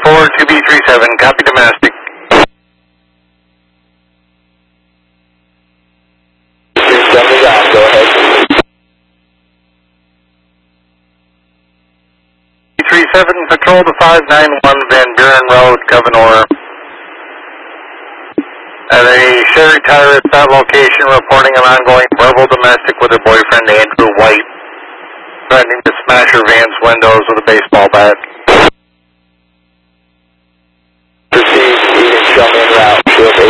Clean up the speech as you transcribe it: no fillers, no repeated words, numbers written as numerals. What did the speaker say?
2B37, copy domestic. 37 is on, go ahead. 37, patrol to 591 Van Buren Road, Gouverneur. At a Sherry Tire at that location reporting an ongoing verbal domestic with her boyfriend Andrew White, threatening to smash her van's windows with a baseball bat.